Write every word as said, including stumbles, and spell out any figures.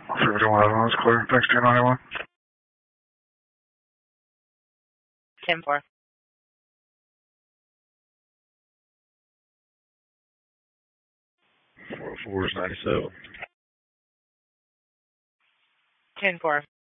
fifty-one eleven is clear. Thanks, two ninety-one. ten four. four four is ninety-seven. ten four.